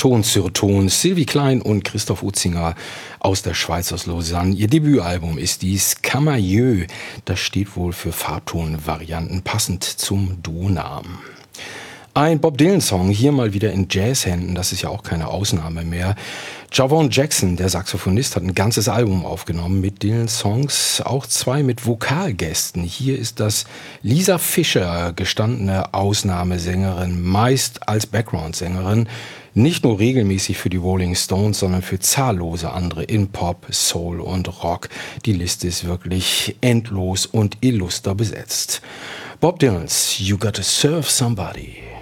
Ton sur Ton, Sylvie Klein und Christoph Utzinger aus der Schweiz, aus Lausanne. Ihr Debütalbum ist dies Camailleux. Das steht wohl für Farbtonvarianten, passend zum Duonamen. Ein Bob Dylan-Song, hier mal wieder in Jazzhänden, das ist ja auch keine Ausnahme mehr. Javon Jackson, der Saxophonist, hat ein ganzes Album aufgenommen mit Dylan-Songs, auch 2 mit Vokalgästen. Hier ist das Lisa Fischer, gestandene Ausnahmesängerin, meist als Background-Sängerin, nicht nur regelmäßig für die Rolling Stones, sondern für zahllose andere in Pop, Soul und Rock. Die Liste ist wirklich endlos und illuster besetzt. Bob Dylan's You Gotta Serve Somebody.